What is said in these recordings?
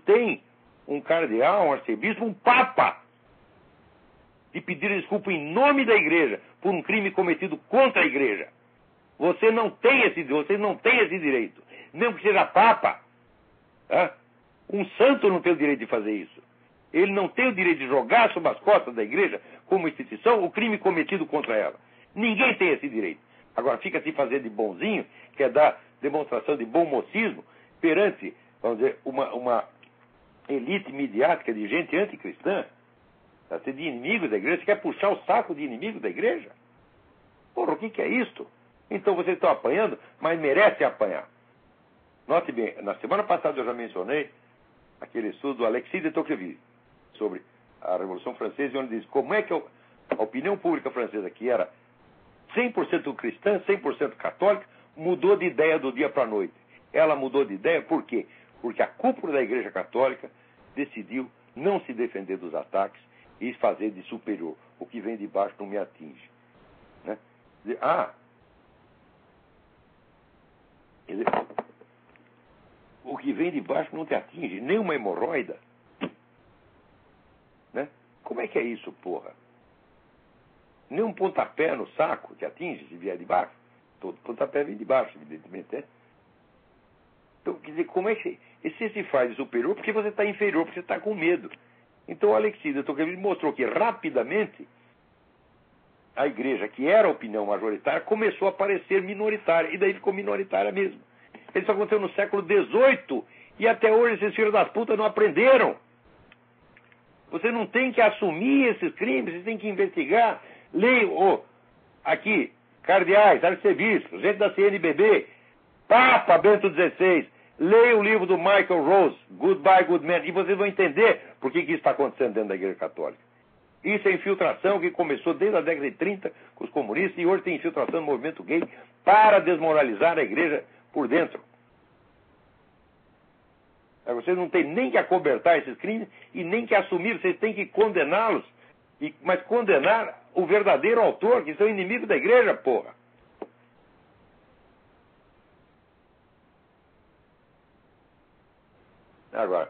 tem um cardeal, um arcebispo, um papa, de pedir desculpa em nome da igreja por um crime cometido contra a igreja. Você não tem esse direito. Mesmo que seja papa. Tá? Um santo não tem o direito de fazer isso. Ele não tem o direito de jogar sobre as costas da igreja, como instituição, o crime cometido contra ela. Ninguém tem esse direito. Agora, fica se fazendo de bonzinho, quer dar demonstração de bom mocismo, perante, vamos dizer, uma elite midiática de gente anticristã, tá? De inimigos da igreja. Você quer puxar o saco de inimigos da igreja? Porra, o que é isto? Então vocês estão apanhando, mas merecem apanhar. Note bem, na semana passada eu já mencionei aquele estudo do Alexis de Tocqueville sobre a Revolução Francesa, onde diz como é que a opinião pública francesa, que era 100% cristã, 100% católica, mudou de ideia do dia para a noite. Ela mudou de ideia por quê? Porque a cúpula da Igreja Católica decidiu não se defender dos ataques e fazer de superior. O que vem de baixo não me atinge. Né? O que vem de baixo não te atinge, nem uma hemorroida. Né? Como é que é isso, porra? Nem um pontapé no saco te atinge se vier de baixo. Todo pontapé vem de baixo, evidentemente. Né? Então, quer dizer, como é que você se faz de superior? Porque você está inferior, porque você está com medo. Então, o Alexis de Tocqueville mostrou que rapidamente a igreja, que era a opinião majoritária, começou a parecer minoritária. E daí ficou minoritária mesmo. Isso aconteceu no século XVIII. E até hoje esses filhos das putas não aprenderam. Você não tem que assumir esses crimes, você tem que investigar. Leia aqui, cardeais, arcebispos, gente da CNBB, Papa Bento XVI. Leia o livro do Michael Rose, Goodbye, Good Man, e vocês vão entender por que isso está acontecendo dentro da Igreja Católica. Isso é infiltração que começou desde a década de 30 com os comunistas e hoje tem infiltração no movimento gay para desmoralizar a Igreja por dentro. Vocês não têm nem que acobertar esses crimes e nem que assumir, vocês têm que condená-los, mas condenar o verdadeiro autor, que são inimigos da Igreja, porra. Agora,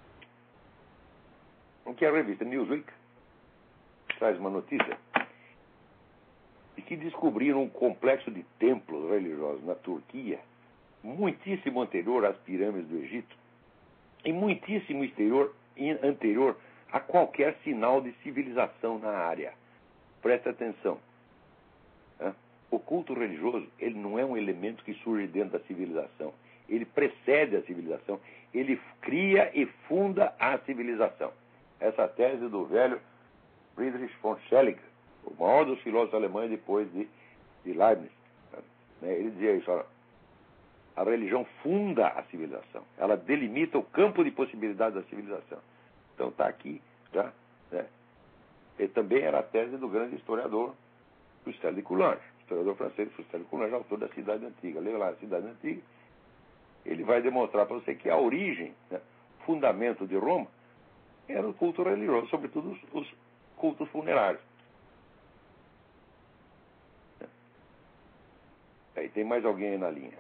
o que a revista Newsweek traz uma notícia de que descobriram um complexo de templos religiosos na Turquia, muitíssimo anterior às pirâmides do Egito e muitíssimo anterior a qualquer sinal de civilização na área. Preste atenção. O culto religioso, ele não é um elemento que surge dentro da civilização. Ele precede a civilização. Ele cria e funda a civilização. Essa tese do velho Friedrich von Schelling, o maior dos filósofos alemães depois de Leibniz. Ele dizia isso, olha, a religião funda a civilização. Ela delimita o campo de possibilidades da civilização. Então está aqui já. Né? Ele também era a tese do grande historiador Fustel de Coulanges, historiador francês Fustel de Coulanges, autor da Cidade Antiga. Leia lá a Cidade Antiga. Ele vai demonstrar para você que a origem, né, fundamento de Roma, era o culto religioso, sobretudo os cultos funerários. Aí tem mais alguém aí na linha.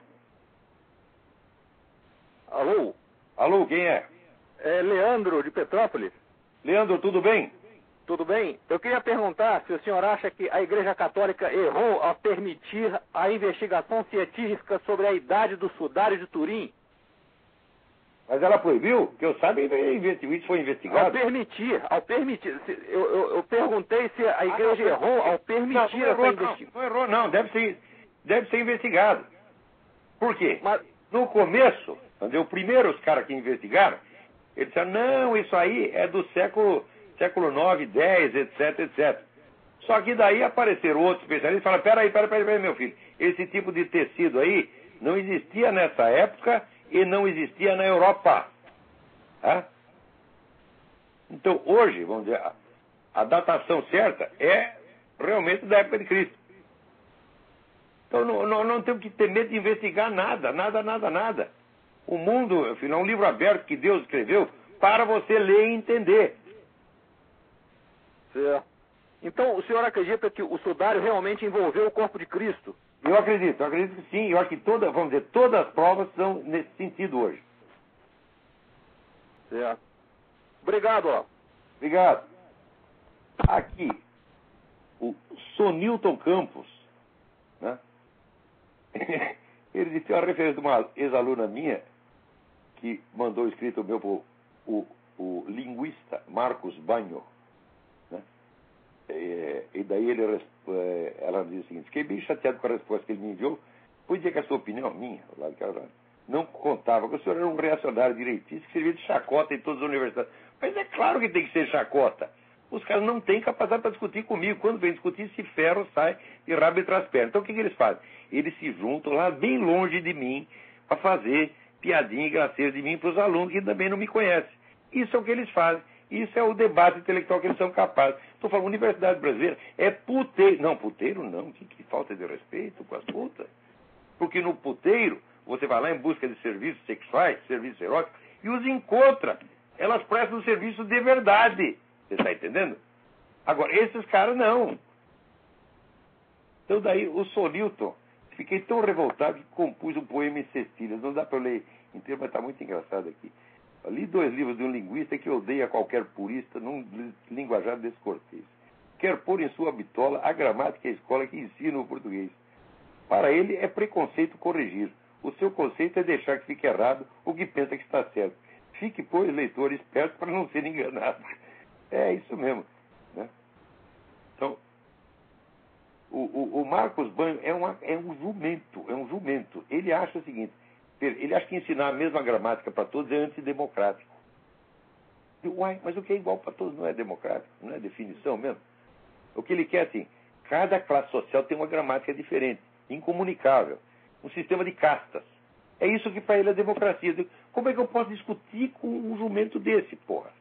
Alô? Alô, quem é? É Leandro, de Petrópolis. Leandro, tudo bem? Tudo bem? Eu queria perguntar se o senhor acha que a Igreja Católica errou ao permitir a investigação científica sobre a idade do sudário de Turim. Mas ela proibiu? Que eu saiba, isso foi investigado. Ao permitir. Eu perguntei se a Igreja errou ao permitir essa investigação. Não errou, não. Deve ser investigado. Por quê? Mas... No começo, os primeiros caras que investigaram, eles disseram, não, isso aí é do século 9, 10, etc. Só que daí apareceram outros especialistas e falaram, peraí, meu filho, esse tipo de tecido aí não existia nessa época e não existia na Europa. Tá? Então, hoje, vamos dizer, a datação certa é realmente da época de Cristo. Então, não temos que ter medo de investigar nada. O mundo, afinal, é um livro aberto que Deus escreveu para você ler e entender. Certo. Então, o senhor acredita que o sudário realmente envolveu o corpo de Cristo? Eu acredito que sim. Eu acho que todas as provas são nesse sentido hoje. Certo. Obrigado, ó. Obrigado. Aqui, o Sonilton Campos, né? Ele disse uma referência de uma ex-aluna minha que mandou escrito meu pro o linguista Marcos Banho, né? E daí ela diz o seguinte: fiquei bem chateado com a resposta que ele me enviou, pois dizer que a sua opinião, minha, lá de casa, não contava que o senhor era um reacionário direitista que servia de chacota em todas as universidades. Mas é claro que tem que ser chacota. Os caras não têm capacidade para discutir comigo. Quando vem discutir, se ferro, sai e rabo entre as pernas. Então o que eles fazem? Eles se juntam lá bem longe de mim para fazer piadinha e graceira de mim para os alunos que também não me conhecem. Isso é o que eles fazem. Isso é o debate intelectual que eles são capazes. Estou falando, universidade brasileira é puteiro. Não, puteiro não. Que falta de respeito com as putas. Porque no puteiro, você vai lá em busca de serviços sexuais, serviços eróticos, e os encontra. Elas prestam serviço de verdade. Você está entendendo? Agora, esses caras não. Então daí, o Sonilton, fiquei tão revoltado que compus um poema em cestilhas. Não dá para ler inteiro, mas está muito engraçado aqui. Eu li 2 livros de um linguista que odeia qualquer purista num linguajar descortês. Quer pôr em sua bitola a gramática e a escola que ensina o português. Para ele é preconceito corrigir. O seu conceito é deixar que fique errado o que pensa que está certo. Fique, pois, leitor, esperto para não ser enganado. É isso mesmo. Né? Então, o Marcos Banho é um jumento. Ele acha o seguinte: ele acha que ensinar a mesma gramática para todos é antidemocrático. Uai, mas o que é igual para todos não é democrático, não é definição mesmo. O que ele quer, assim, cada classe social tem uma gramática diferente, incomunicável, um sistema de castas. É isso que para ele é democracia. Como é que eu posso discutir com um jumento desse, porra?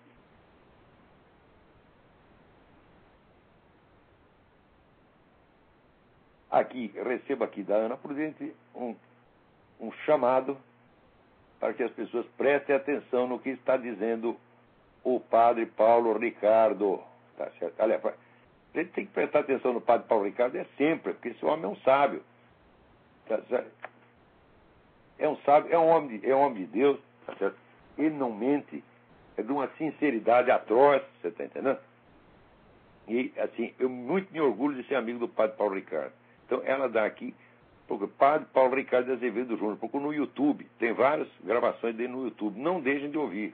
Recebo aqui da Ana Prudente um chamado para que as pessoas prestem atenção no que está dizendo o padre Paulo Ricardo. Tá certo? Aliás, a gente tem que prestar atenção no padre Paulo Ricardo sempre, porque esse homem é um sábio. Tá certo? É um sábio, é um homem de Deus. Tá certo? Ele não mente, é de uma sinceridade atroz, você está entendendo? E, assim, eu muito me orgulho de ser amigo do padre Paulo Ricardo. Então, ela dá aqui, porque padre Paulo Ricardo de Azevedo Júnior, procura no YouTube, tem várias gravações dele no YouTube, não deixem de ouvir.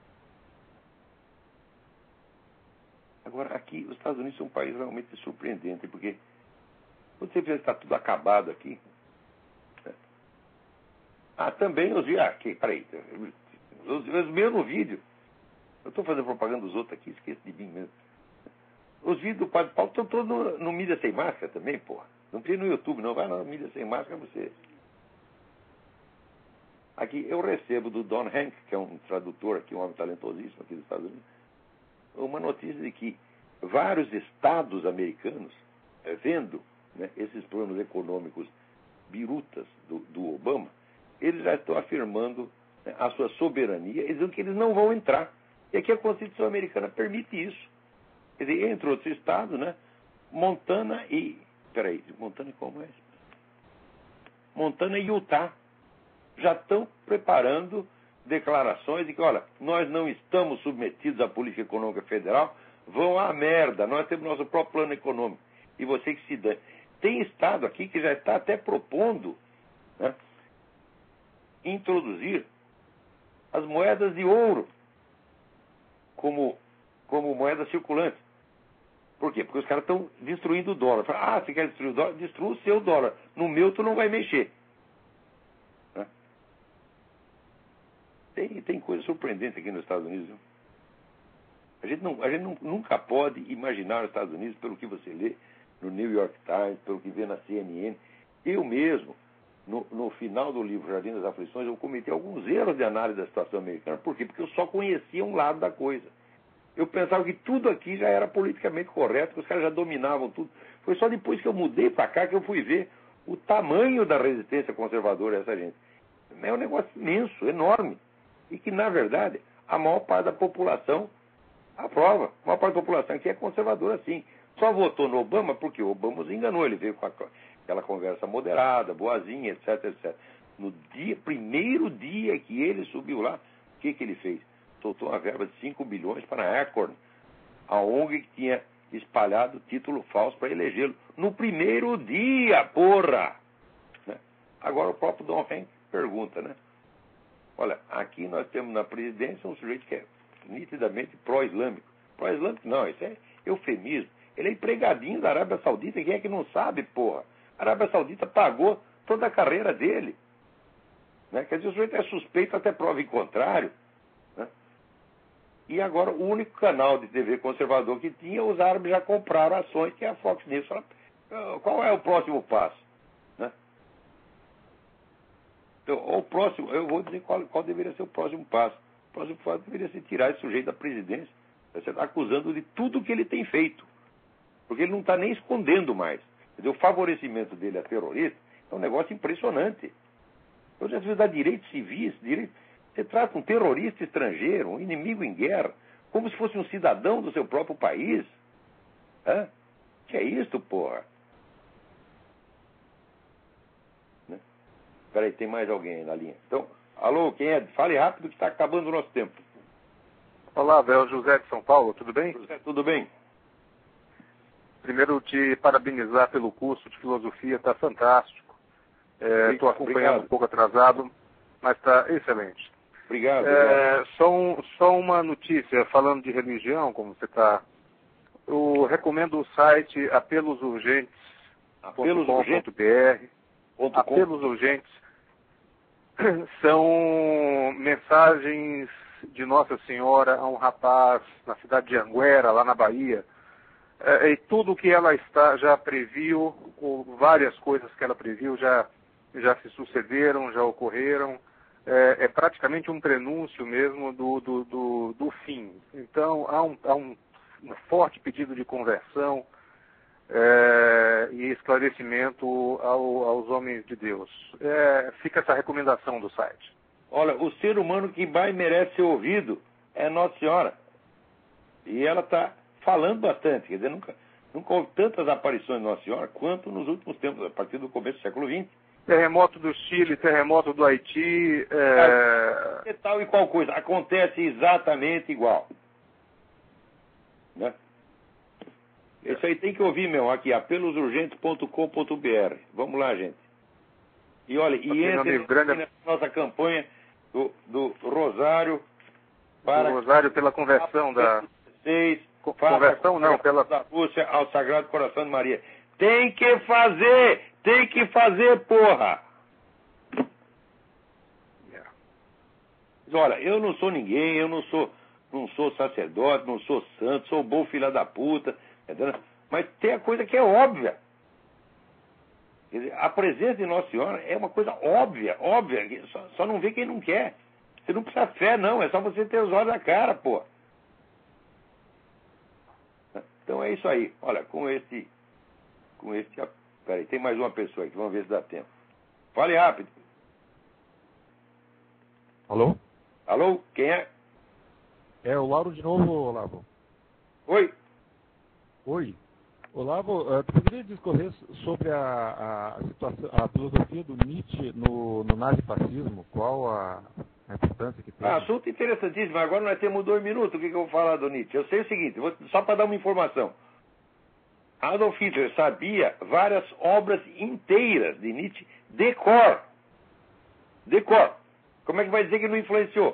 Agora, aqui, os Estados Unidos são um país realmente surpreendente, porque quando você vê que está tudo acabado aqui, né? Também os vídeos, peraí, os mesmos vídeos, eu estou fazendo propaganda dos outros aqui, esqueço de mim mesmo. Os vídeos do padre Paulo estão todos no Mídia Sem Máscara também, porra. Não tem no YouTube, não. Vai lá no Mídia Sem Máscara você. Aqui eu recebo do Don Hank, que é um tradutor aqui, um homem talentosíssimo aqui dos Estados Unidos, uma notícia de que vários estados americanos, vendo, né, esses planos econômicos birutas do Obama, eles já estão afirmando, né, a sua soberania, dizendo que eles não vão entrar. E aqui a Constituição americana permite isso. Quer dizer, entre outros estados, né? Montana e como é? Montana e Utah já estão preparando declarações de que, olha, nós não estamos submetidos à política econômica federal, vão à merda, nós temos nosso próprio plano econômico. E você que se dane. Tem estado aqui que já está até propondo, né, introduzir as moedas de ouro como moeda circulante. Por quê? Porque os caras estão destruindo o dólar. Fala, você quer destruir o dólar? Destrua o seu dólar. No meu, tu não vai mexer. Né? Tem coisa surpreendente aqui nos Estados Unidos. Viu? A gente nunca pode imaginar os Estados Unidos pelo que você lê no New York Times, pelo que vê na CNN. Eu mesmo, no final do livro Jardim das Aflições, eu cometi alguns erros de análise da situação americana. Por quê? Porque eu só conhecia um lado da coisa. Eu pensava que tudo aqui já era politicamente correto, que os caras já dominavam tudo. Foi só depois que eu mudei para cá que eu fui ver o tamanho da resistência conservadora a essa gente. É um negócio imenso, enorme. E que, na verdade, a maior parte da população aprova. A maior parte da população aqui é conservadora, sim. Só votou no Obama porque o Obama os enganou. Ele veio com aquela conversa moderada, boazinha, etc, etc. No primeiro dia que ele subiu lá, o que ele fez? soltou uma verba de 5 bilhões para a Acorn, a ONG que tinha espalhado título falso para elegê-lo. No primeiro dia, porra! Né? Agora o próprio Don Henk pergunta, né? Olha, aqui nós temos na presidência um sujeito que é nitidamente pró-islâmico. Pró-islâmico não, isso é eufemismo. Ele é empregadinho da Arábia Saudita, quem é que não sabe, porra? A Arábia Saudita pagou toda a carreira dele. Né? Quer dizer, o sujeito é suspeito até prova em contrário. Né? E agora o único canal de TV conservador que tinha, os árabes já compraram ações, que é a Fox News. Qual é o próximo passo? Né? Então, o próximo, eu vou dizer qual deveria ser o próximo passo. O próximo passo deveria ser tirar esse sujeito da presidência. Você está acusando de tudo que ele tem feito. Porque ele não está nem escondendo mais. Quer dizer, o favorecimento dele a terrorista é um negócio impressionante. Você às vezes dá direitos civis, você trata um terrorista estrangeiro, um inimigo em guerra, como se fosse um cidadão do seu próprio país. Hã? Que é isso, porra? Né? Peraí, tem mais alguém aí na linha. Então, alô, quem é? Fale rápido que está acabando o nosso tempo. Olá, Abel, José de São Paulo, tudo bem? José, tudo bem? Primeiro, te parabenizar pelo curso de filosofia, está fantástico. Estou acompanhando obrigado. Um pouco atrasado, mas está excelente. Obrigado. Só uma notícia, falando de religião, como você está. Eu recomendo o site apelosurgentes.com.br. Apelos Urgentes são mensagens de Nossa Senhora a um rapaz na cidade de Anguera, lá na Bahia. E tudo que ela já previu, ou várias coisas que ela previu já se sucederam, já ocorreram. É praticamente um prenúncio mesmo do fim. Então, há um forte pedido de conversão e esclarecimento aos homens de Deus. Fica essa recomendação do site. Olha, o ser humano que mais merece ser ouvido é Nossa Senhora. E ela está falando bastante. Quer dizer, nunca houve tantas aparições de Nossa Senhora quanto nos últimos tempos, a partir do começo do século XX. Terremoto do Chile, terremoto do Haiti. E tal e qual coisa. Acontece exatamente igual. Né? Isso aí tem que ouvir, meu. Aqui, apelosurgentes.com.br. Vamos lá, gente. E olha, entre na nossa campanha do Rosário para... Do Rosário pela conversão da... Conversão não, pela... Da Rússia ao Sagrado Coração de Maria. Tem que fazer, porra! Olha, eu não sou ninguém, eu não sou sacerdote, não sou santo, sou bom filho da puta, entendeu? Mas tem a coisa que é óbvia. Quer dizer, a presença de Nossa Senhora é uma coisa óbvia, só não vê quem não quer. Você não precisa fé, não, é só você ter os olhos na cara, pô. Então é isso aí. Olha, com este... Peraí, tem mais uma pessoa aqui, vamos ver se dá tempo. Fale rápido. Alô? Alô, quem é? É o Lauro de novo, Olavo. Oi. Olavo, tu poderia discorrer sobre a situação, a filosofia do Nietzsche no nazifascismo? Qual a importância que tem? Assunto interessantíssimo. Agora nós temos 2 minutos. O que eu vou falar do Nietzsche? Eu sei o seguinte, só para dar uma informação. Adolf Hitler sabia várias obras inteiras de Nietzsche de cor. Como é que vai dizer que não influenciou?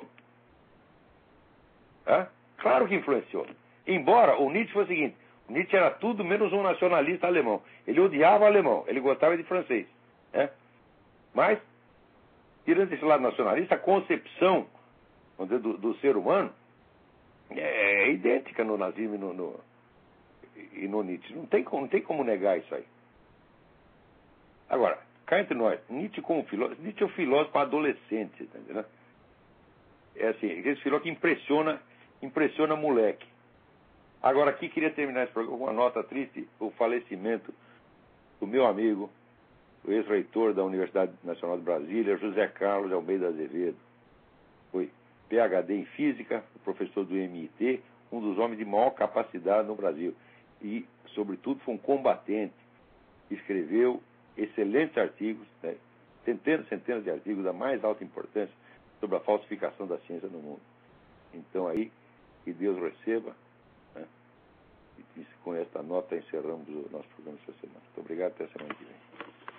Claro que influenciou. Embora o Nietzsche fosse o seguinte, o Nietzsche era tudo menos um nacionalista alemão. Ele odiava alemão, ele gostava de francês. Mas, tirando esse lado nacionalista, a concepção do ser humano é idêntica no nazismo e no Nietzsche. Não tem como negar isso aí. Agora, cá entre nós, Nietzsche como filósofo, Nietzsche é um filósofo adolescente, tá entendendo? É assim, esse filósofo que impressiona moleque. Agora aqui queria terminar esse programa com uma nota triste, o falecimento do meu amigo, o ex-reitor da Universidade Nacional de Brasília, José Carlos Almeida Azevedo. Foi PhD em Física, professor do MIT, um dos homens de maior capacidade no Brasil. E, sobretudo, foi um combatente. Escreveu excelentes artigos, centenas de artigos da mais alta importância sobre a falsificação da ciência no mundo. Então aí, que Deus receba, né? E com esta nota encerramos o nosso programa essa semana. Muito obrigado, até a semana que vem.